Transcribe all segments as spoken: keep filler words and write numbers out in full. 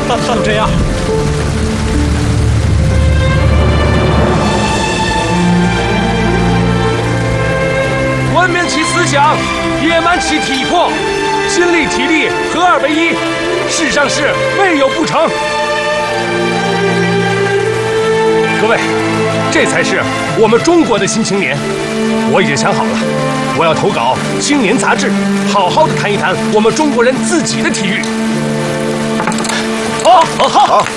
就这样。文明其思想，野蛮其体魄，心力体力合二为一，世上事未有不成。各位，这才是我们中国的新青年。我已经想好了，我要投稿《青年》杂志，好好的谈一谈我们中国人自己的体育。好，好，好。好。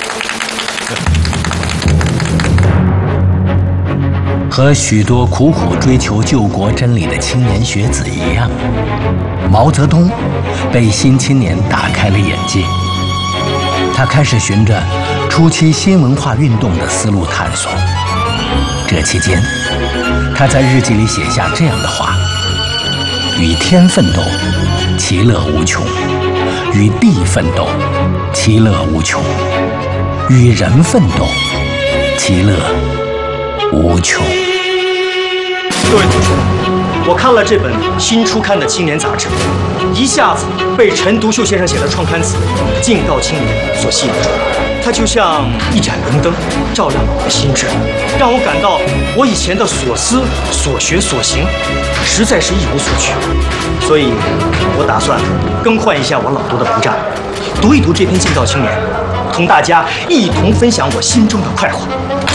和许多苦苦追求救国真理的青年学子一样，毛泽东被《新青年》打开了眼界。他开始循着初期新文化运动的思路探索。这期间，他在日记里写下这样的话：与天奋斗，其乐无穷；与地奋斗，其乐无穷；与人奋斗，其乐无穷。 各位同学，我看了这本新出刊的青年杂志，一下子被陈独秀先生写的创刊词《敬告青年》所吸引住。它就像一盏明灯，照亮了我的心智，让我感到我以前的所思、所学、所行，实在是一无所取。所以，我打算更换一下我朗读的文章，读一读这篇《敬告青年》，同大家一同分享我心中的快活。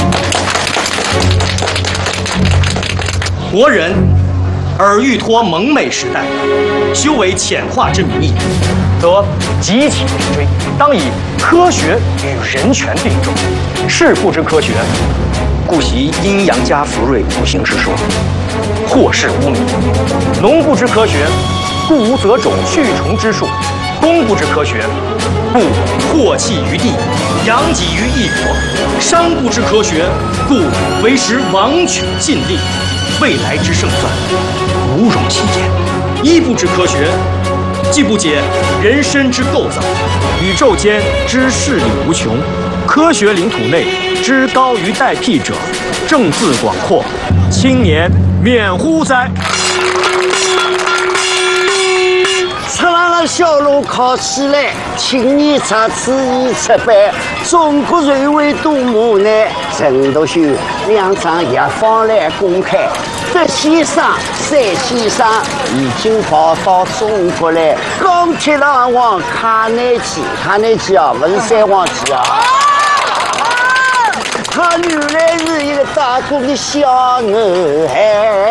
国人尔欲托蒙昧时代，修为浅化之民意，则急起直追，当以科学与人权并重。士不知科学，故习阴阳家福瑞五行之说，祸事污名；农不知科学，故无择种去虫之术；工不知科学，故祸气于地，养己于一国；商不知科学，故为时王取尽力。未来之胜算，无容信焉。一不知科学，既不解人身之构造，宇宙间之事理无穷，科学领土内之高于待辟者，正自广阔，青年免乎哉！ 出了个小路考起来，青年杂志已出版，中国人为多么难？陈独秀两张一方来公开，德先生、赛先生已经跑到中国来。钢铁狼王卡耐基，卡耐基啊，文山王基啊，他原来是一个打工的小女孩。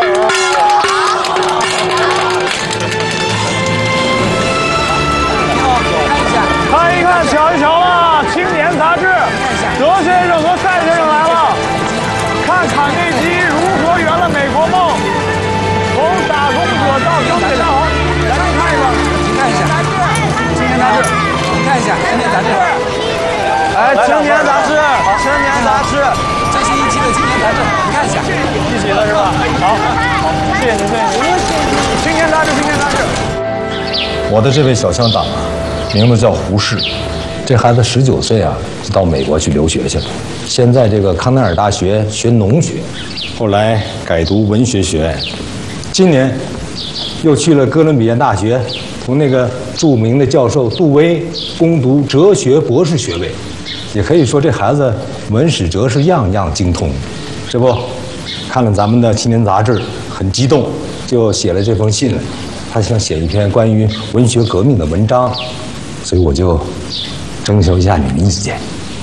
看一看，瞧一瞧啊！《青年》杂志，德先生和赛先生来了。看卡内基如何圆了美国梦，从打工者到钢铁大王。咱们看一个，你看一下《青年》杂志，你看一下《青年》杂志。哎，《青年》杂志，《青年》杂志，最新一期的《青年》杂志，你看一下，一起了是吧？好，好，谢谢您，谢谢您。《青年》杂志，《青年》杂志。 我的这位小乡党啊，名字叫胡适，这孩子十九岁啊，就到美国去留学去了。先在这个康奈尔大学学农学，后来改读文学学院，今年又去了哥伦比亚大学，同那个著名的教授杜威攻读哲学博士学位。也可以说这孩子文史哲是样样精通。这不，看了咱们的《青年》杂志，很激动，就写了这封信来。他想写一篇关于文学革命的文章，所以我就征求一下你们意见。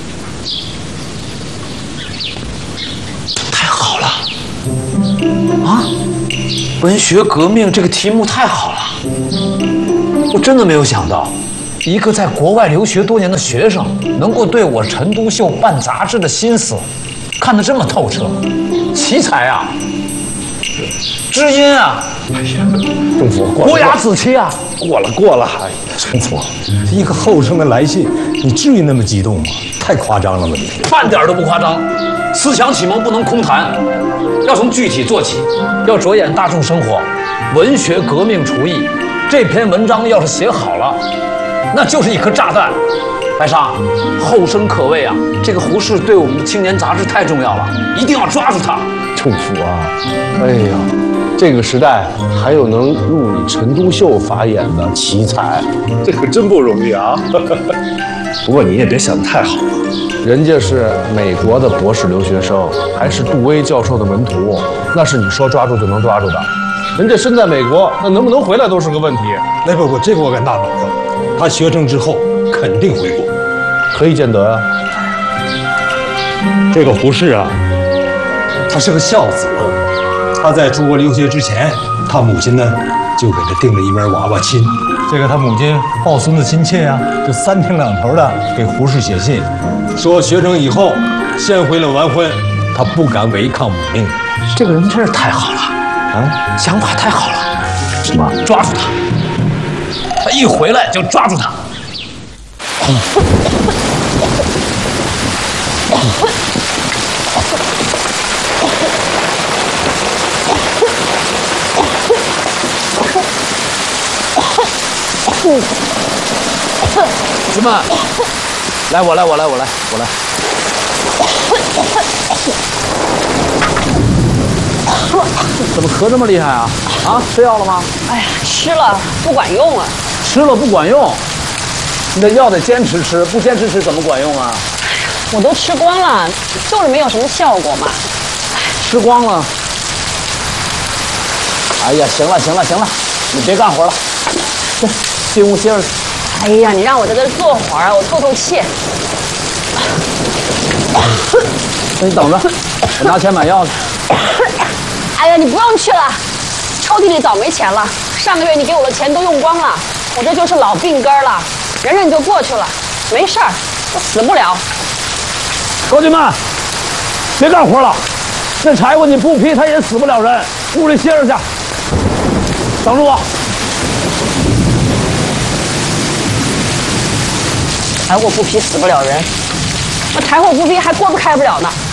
太好了！啊，文学革命这个题目太好了！我真的没有想到，一个在国外留学多年的学生，能够对我陈独秀办杂志的心思看得这么透彻，奇才啊！知音啊！ 政府， 伯牙子期啊！ 过了过了，哎，政府，一个后生的来信，你至于那么激动吗？太夸张了吧你！ 半点都不夸张。思想启蒙不能空谈，要从具体做起，要着眼大众生活。文学革命厨艺，这篇文章要是写好了，那就是一颗炸弹。白沙，后生可畏啊！这个胡适对我们的《青年》杂志太重要了，一定要抓住他。 政府啊，哎呀，这个时代还有能入你陈独秀法眼的奇才，这可真不容易啊！ 不过你也别想得太好了， 人家是美国的博士留学生，还是杜威教授的门徒，那是你说抓住就能抓住的。人家身在美国，那能不能回来都是个问题。 那不不，这个我敢大保证，他学成之后肯定回国， 可以见得呀、啊。 这个胡适啊，他是个孝子。他在出国留学之前，他母亲呢就给他定了一门娃娃亲。这个他母亲抱孙子心切呀、啊，就三天两头的给胡适写信，说学成以后先回来完婚，他不敢违抗母命。 这个人真是太好了啊， 想法太好了。 什么？ 抓住他！他一回来就抓住他。子们，来，我来，我来，我来，我来。怎么咳这么厉害啊？啊，吃药了吗？ 哎呀，吃了不管用啊！ 吃了不管用，你的药得坚持吃，不坚持吃怎么管用啊？ 我都吃光了，就是没有什么效果嘛。 吃光了。哎呀，行了，行了，行了，你别干活了，去进屋歇着去。 哎呀，你让我在这坐会儿，我透透气。 那你等着，我拿钱买药去。 哎呀，你不用去了，抽屉里早没钱了。上个月你给我的钱都用光了，我这就是老病根了，忍忍就过去了，没事儿，我死不了。 伙计们，别干活了，这柴火你不劈，他也死不了人。屋里歇着去，等着我。 柴火不劈死不了人，那柴火不劈还锅子开不了呢。